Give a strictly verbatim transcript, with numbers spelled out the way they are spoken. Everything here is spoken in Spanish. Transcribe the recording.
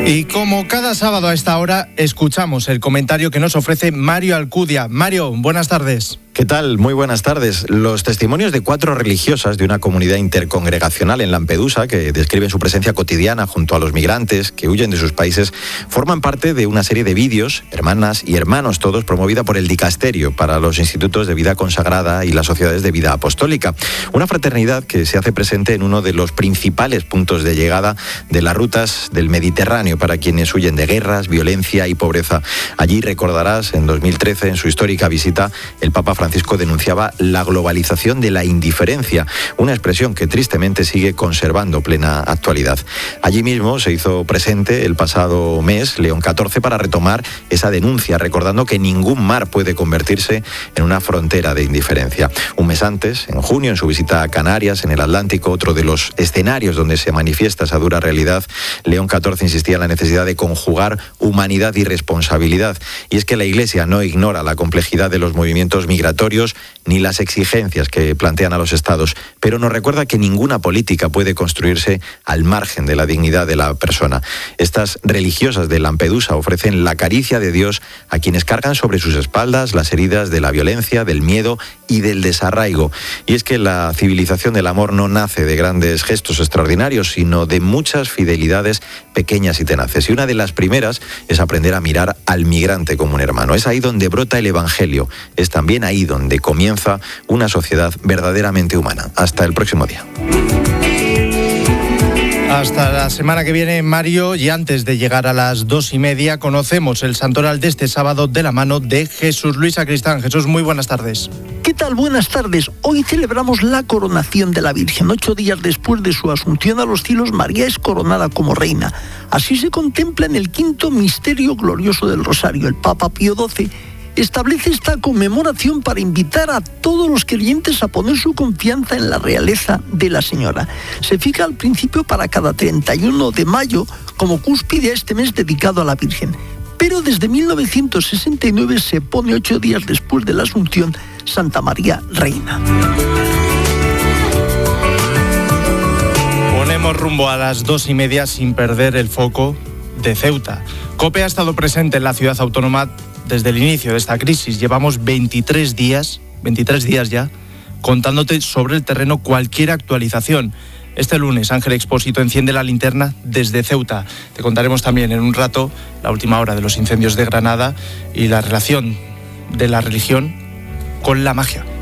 Y como cada sábado a esta hora, escuchamos el comentario que nos ofrece Mario Alcudia. Mario, buenas tardes. ¿Qué tal? Muy buenas tardes. Los testimonios de cuatro religiosas de una comunidad intercongregacional en Lampedusa, que describen su presencia cotidiana junto a los migrantes que huyen de sus países, forman parte de una serie de vídeos, hermanas y hermanos todos, promovida por el Dicasterio para los Institutos de Vida Consagrada y las Sociedades de Vida Apostólica. Una fraternidad que se hace presente en uno de los principales puntos de llegada de las rutas del Mediterráneo para quienes huyen de guerras, violencia y pobreza. Allí, recordarás, en dos mil trece, en su histórica visita, el Papa Francisco denunciaba la globalización de la indiferencia, una expresión que tristemente sigue conservando plena actualidad. Allí mismo se hizo presente el pasado mes León catorce para retomar esa denuncia, recordando que ningún mar puede convertirse en una frontera de indiferencia. Un mes antes, en junio, en su visita a Canarias, en el Atlántico, otro de los escenarios donde se manifiesta esa dura realidad, León catorce insistía en la necesidad de conjugar humanidad y responsabilidad. Y es que la Iglesia no ignora la complejidad de los movimientos migratorios ni las exigencias que plantean a los estados, pero nos recuerda que ninguna política puede construirse al margen de la dignidad de la persona. Estas religiosas de Lampedusa ofrecen la caricia de Dios a quienes cargan sobre sus espaldas las heridas de la violencia, del miedo y del desarraigo. Y es que la civilización del amor no nace de grandes gestos extraordinarios, sino de muchas fidelidades pequeñas y tenaces. Y una de las primeras es aprender a mirar al migrante como un hermano. Es ahí donde brota el Evangelio. Es también ahí donde comienza una sociedad verdaderamente humana. Hasta el próximo día. Hasta la semana que viene, Mario, y antes de llegar a las dos y media, conocemos el santoral de este sábado de la mano de Jesús Luis Sacristán. Jesús, muy buenas tardes. ¿Qué tal? Buenas tardes. Hoy celebramos la coronación de la Virgen. Ocho días después de su asunción a los cielos, María es coronada como reina. Así se contempla en el quinto misterio glorioso del Rosario. El Papa Pío doce establece esta conmemoración para invitar a todos los creyentes a poner su confianza en la realeza de la Señora. Se fija al principio para cada treinta y uno de mayo como cúspide a este mes dedicado a la Virgen. Pero desde mil novecientos sesenta y nueve se pone ocho días después de la Asunción Santa María Reina. Ponemos rumbo a las dos y media sin perder el foco de Ceuta. COPE ha estado presente en la ciudad autónoma desde el inicio de esta crisis. Llevamos veintitrés días, veintitrés días ya, contándote sobre el terreno cualquier actualización. Este lunes, Ángel Expósito enciende la linterna desde Ceuta. Te contaremos también en un rato la última hora de los incendios de Granada y la relación de la religión con la magia.